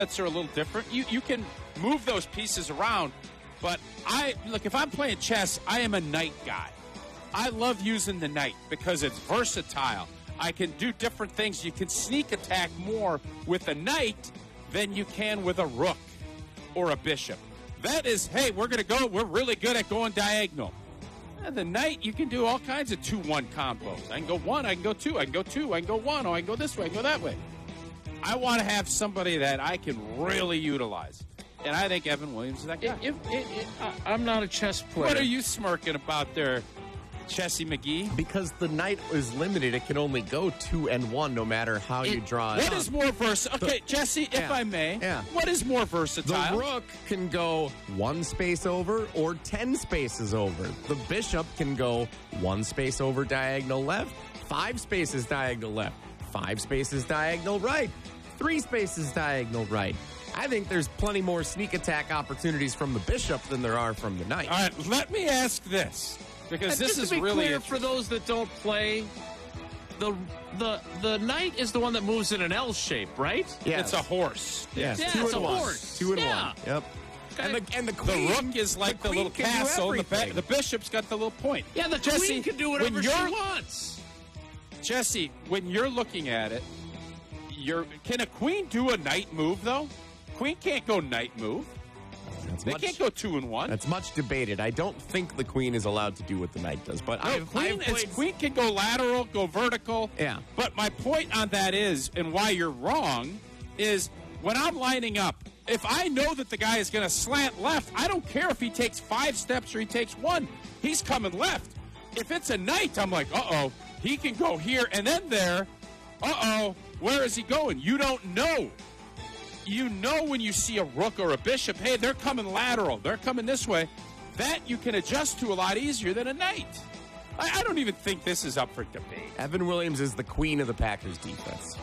sets are a little different. You can move those pieces around, but if I'm playing chess, I am a knight guy. I love using the knight because it's versatile. I can do different things. You can sneak attack more with a knight than you can with a rook or a bishop. That is, hey, we're really good at going diagonal. And the knight, you can do all kinds of 2-1 combos. I can go 1, I can go 2, I can go 2, I can go 1, or I can go this way, I can go that way. I want to have somebody that I can really utilize. And I think Evan Williams is that guy. I'm not a chess player. What are you smirking about there, Chessie McGee? Because the knight is limited. It can only go 2 and 1 no matter how you draw it. What is more versatile? Okay, Jesse, if I may. Yeah. What is more versatile? The rook can go 1 space over or 10 spaces over. The bishop can go 1 space over diagonal left, 5 spaces diagonal left, 5 spaces diagonal right, 3 spaces diagonal right. I think there's plenty more sneak attack opportunities from the bishop than there are from the knight. All right, let me ask this. Because this is really clear for those that don't play. The knight is the one that moves in an L shape, right? Yes. It's a horse. Yes, yeah, 2 it's and a 1. horse. 2 and 1. Yeah. Yep. And the queen, the rook is like the little castle. The bishop's got the little point. Yeah, the queen can do whatever she wants. Jesse, when you're looking at it, can a queen do a knight move though? Queen can't go knight move. They can't go 2 and 1. That's much debated. I don't think the queen is allowed to do what the knight does. But queen can go lateral, go vertical. Yeah. But my point on that is, and why you're wrong, is when I'm lining up, if I know that the guy is going to slant left, I don't care if he takes 5 steps or he takes 1. He's coming left. If it's a knight, I'm like, uh-oh, he can go here and then there. Uh-oh, where is he going? You don't know. You know when you see a rook or a bishop, hey, they're coming lateral. They're coming this way. That you can adjust to a lot easier than a knight. I don't even think this is up for debate. Evan Williams is the queen of the Packers defense.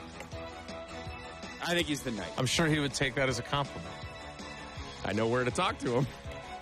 I think he's the knight. I'm sure he would take that as a compliment. I know where to talk to him.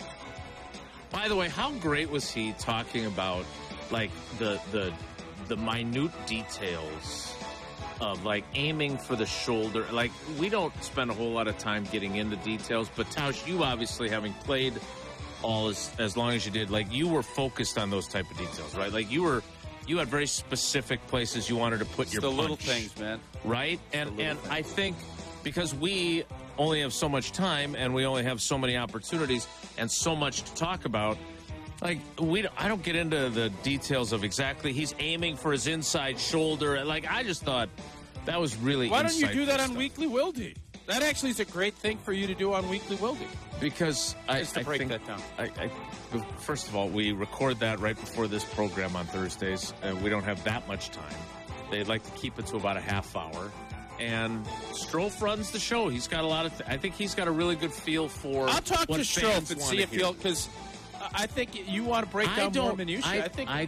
By the way, how great was he talking about, like, the minute details of, like, aiming for the shoulder? Like, we don't spend a whole lot of time getting into details, but Tausch, you obviously, having played all as long as you did, like, you were focused on those type of details, right? Like, you had very specific places you wanted to put your punch. The little things, man. Right? And I think because we only have so much time and we only have so many opportunities and so much to talk about, like, I don't get into the details of exactly he's aiming for his inside shoulder. Like, I just thought that was really Why don't you do that on stuff. Weekly Wildy? That actually is a great thing for you to do on Weekly Wildy. Because Just to I break think, that down. First of all, we record that right before this program on Thursdays, and we don't have that much time. They'd like to keep it to about a half hour. And Strofe runs the show. He's got a lot of I think he's got a really good feel for I'll talk to what Strofe and see if he'll, because I think you want to break down more minutiae.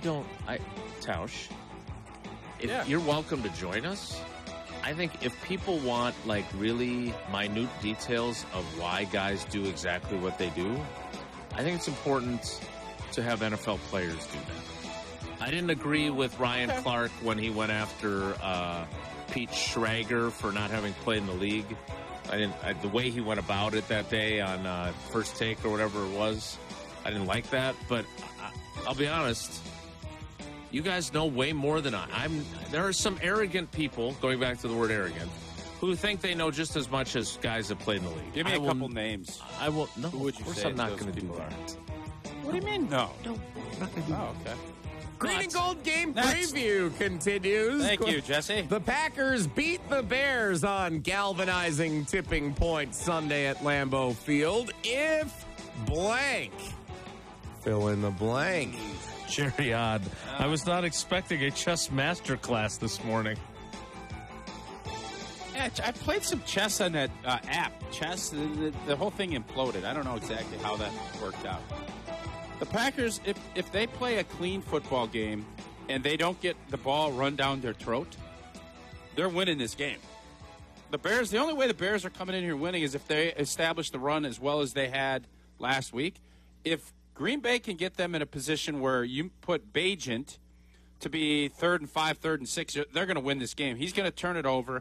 Tausch, you're welcome to join us. I think if people want, like, really minute details of why guys do exactly what they do, I think it's important to have NFL players do that. I didn't agree with Ryan Clark when he went after Pete Schrager for not having played in the league. The way he went about it that day on First Take or whatever it was, I didn't like that. But I'll be honest, you guys know way more than I. There are some arrogant people, going back to the word arrogant, who think they know just as much as guys that played in the league. Give me a couple names. I will. No, who would you of course say I'm not those going to do people that. What do you mean, no? No, I'm not going to do that. Oh, okay. Green and Gold game Next. preview continues. Thank you, Jesse. The Packers beat the Bears on galvanizing tipping point Sunday at Lambeau Field. If blank. Fill in the blank. Jerry Odd. I was not expecting a chess master class this morning. Yeah, I played some chess on that app. Chess, the whole thing imploded. I don't know exactly how that worked out. The Packers, if they play a clean football game and they don't get the ball run down their throat, they're winning this game. The Bears, the only way the Bears are coming in here winning is if they establish the run as well as they had last week. If Green Bay can get them in a position where you put Bagent to be 3rd and 5, 3rd and 6, they're going to win this game. He's going to turn it over.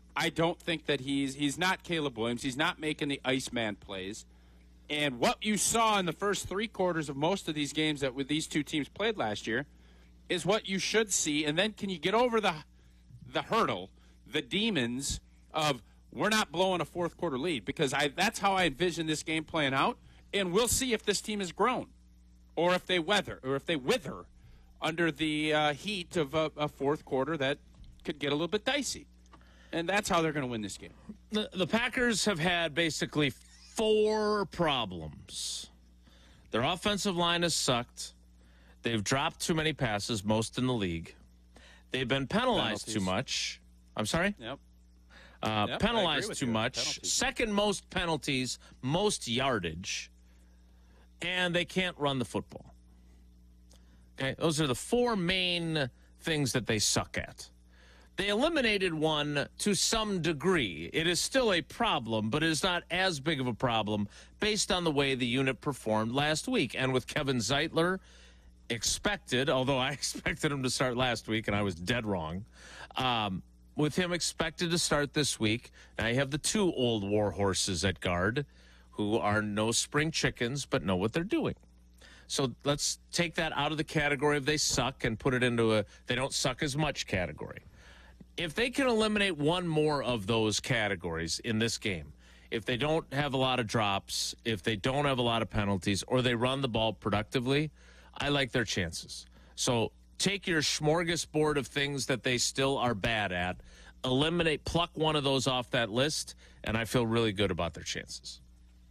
I don't think that he's not Caleb Williams. He's not making the Iceman plays. And what you saw in the first three quarters of most of these games that with these two teams played last year is what you should see. And then can you get over the hurdle, the demons of we're not blowing a fourth quarter lead? Because that's how I envision this game playing out. And we'll see if this team has grown or if they wither under the heat of a fourth quarter that could get a little bit dicey. And that's how they're going to win this game. The Packers have had basically 4 problems. Their offensive line has sucked. They've dropped too many passes, most in the league. They've been penalized too much. I'm sorry? Yep. Penalized too much. Second most penalties, most yardage. And they can't run the football. Okay, those are the 4 main things that they suck at. They eliminated one to some degree. It is still a problem, but it is not as big of a problem based on the way the unit performed last week. And with Kevin Zeitler although I expected him to start last week and I was dead wrong, with him expected to start this week, now you have the 2 old war horses at guard who are no spring chickens but know what they're doing. So let's take that out of the category of they suck and put it into a they don't suck as much category. If they can eliminate one more of those categories in this game, if they don't have a lot of drops, if they don't have a lot of penalties, or they run the ball productively, I like their chances. So take your smorgasbord of things that they still are bad at, pluck one of those off that list, and I feel really good about their chances.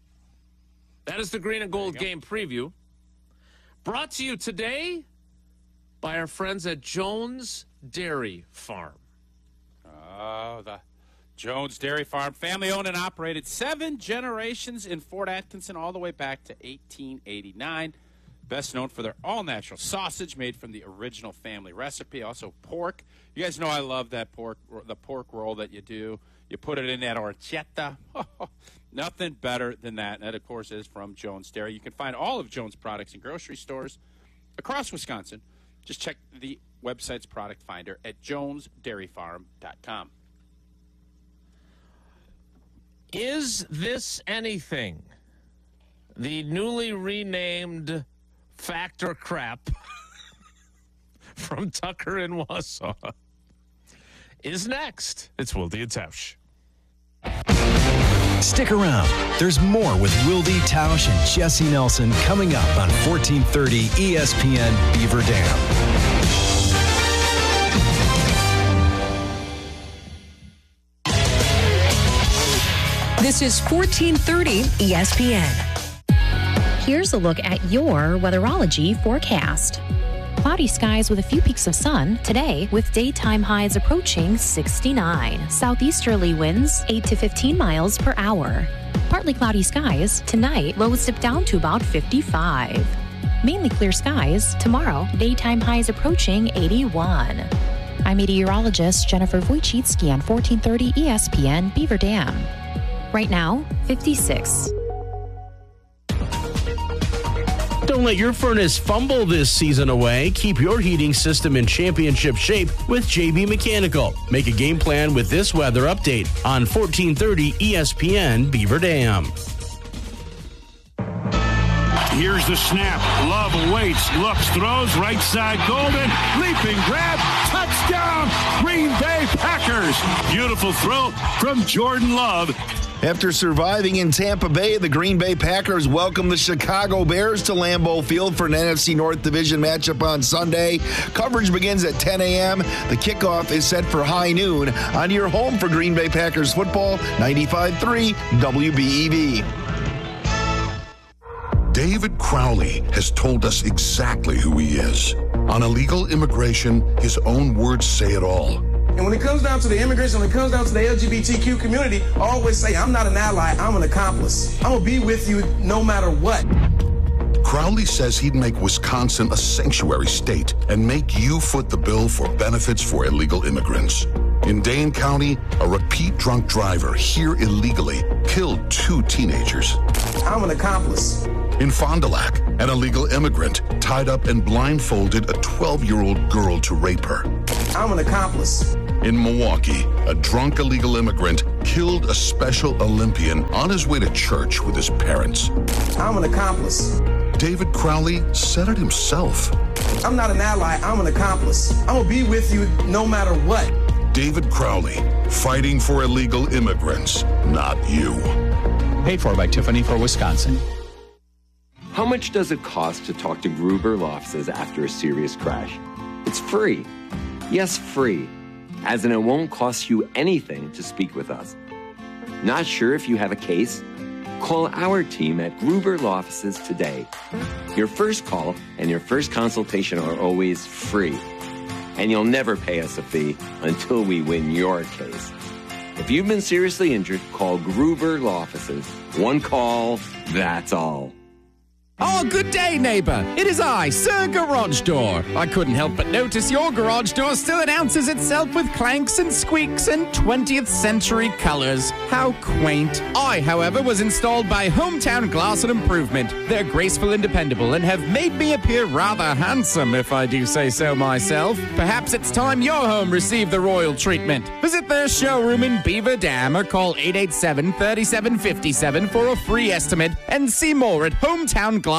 That is the Green and Gold game preview. Brought to you today by our friends at Jones Dairy Farm. Oh, the Jones Dairy Farm, family-owned and operated, 7 generations in Fort Atkinson, all the way back to 1889. Best known for their all-natural sausage made from the original family recipe. Also pork. You guys know I love that the pork roll that you do. You put it in that horchata. Nothing better than that. And that, of course, is from Jones Dairy. You can find all of Jones products in grocery stores across Wisconsin. Just check the website's product finder at jonesdairyfarm.com. Is This Anything? The newly renamed Fact or Crap from Tucker in Wausau is next. It's Wilde and Tausch. Stick around. There's more with Wilde, Tausch, and Jesse Nelson coming up on 1430 ESPN Beaver Dam. This is 1430 ESPN. Here's a look at your weatherology forecast. Cloudy skies with a few peaks of sun today with daytime highs approaching 69. Southeasterly winds 8 to 15 miles per hour. Partly cloudy skies tonight, lows dip down to about 55. Mainly clear skies tomorrow, daytime highs approaching 81. I'm meteorologist Jennifer Wojcicki on 1430 ESPN Beaver Dam. Right now, 56. Don't let your furnace fumble this season away. Keep your heating system in championship shape with JB Mechanical. Make a game plan with this weather update on 1430 ESPN Beaver Dam. Here's the snap. Love awaits, looks, throws, right side, Golden, leaping grab, touchdown, Green Bay Packers. Beautiful throw from Jordan Love. After surviving in Tampa Bay, the Green Bay Packers welcome the Chicago Bears to Lambeau Field for an NFC North Division matchup on Sunday. Coverage begins at 10 a.m. The kickoff is set for high noon on your home for Green Bay Packers football, 95.3 WBEV. David Crowley has told us exactly who he is. On illegal immigration, his own words say it all. And when it comes down to the immigrants, when it comes down to the LGBTQ community, I always say, I'm not an ally, I'm an accomplice. I'm going to be with you no matter what. Crowley says he'd make Wisconsin a sanctuary state and make you foot the bill for benefits for illegal immigrants. In Dane County, a repeat drunk driver here illegally killed 2 teenagers. I'm an accomplice. In Fond du Lac, an illegal immigrant tied up and blindfolded a 12-year-old girl to rape her. I'm an accomplice. In Milwaukee, a drunk illegal immigrant killed a Special Olympian on his way to church with his parents. I'm an accomplice. David Crowley said it himself. I'm not an ally, I'm an accomplice. I'm gonna be with you no matter what. David Crowley, fighting for illegal immigrants, not you. Paid for by Tiffany for Wisconsin. How much does it cost to talk to Gruber Law Offices after a serious crash? It's free. Yes, free. As in, it won't cost you anything to speak with us. Not sure if you have a case? Call our team at Gruber Law Offices today. Your first call and your first consultation are always free. And you'll never pay us a fee until we win your case. If you've been seriously injured, call Gruber Law Offices. One call, that's all. Oh, good day, neighbour. It is I, Sir Garage Door. I couldn't help but notice your garage door still announces itself with clanks and squeaks and 20th century colours. How quaint. I, however, was installed by Hometown Glass and Improvement. They're graceful and dependable and have made me appear rather handsome, if I do say so myself. Perhaps it's time your home received the royal treatment. Visit their showroom in Beaver Dam or call 887-3757 for a free estimate and see more at hometownglass.com.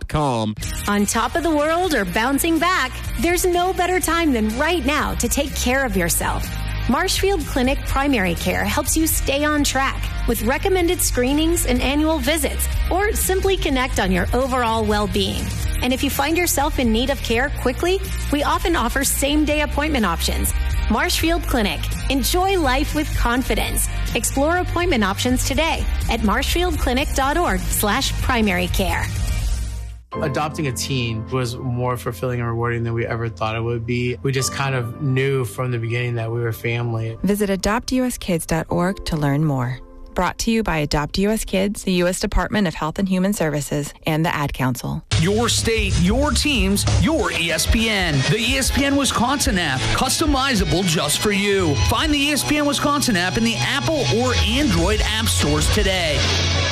On top of the world or bouncing back, there's no better time than right now to take care of yourself. Marshfield Clinic Primary Care helps you stay on track with recommended screenings and annual visits, or simply connect on your overall well-being. And if you find yourself in need of care quickly, we often offer same-day appointment options. Marshfield Clinic. Enjoy life with confidence. Explore appointment options today at marshfieldclinic.org/primary care. Adopting a teen was more fulfilling and rewarding than we ever thought it would be. We just kind of knew from the beginning that we were family. Visit adoptuskids.org to learn more. Brought to you by Adopt US Kids, the U.S. Department of Health and Human Services, and the Ad Council. Your state, your teams, your ESPN. The ESPN Wisconsin app, customizable just for you. Find the ESPN Wisconsin app in the Apple or Android app stores today.